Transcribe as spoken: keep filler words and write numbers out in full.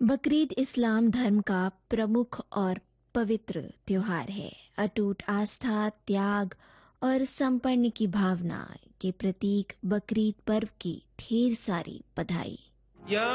बकरीद इस्लाम धर्म का प्रमुख और पवित्र त्योहार है। अटूट आस्था, त्याग और समर्पण की भावना के प्रतीक बकरीद पर्व की ढेर सारी बधाई।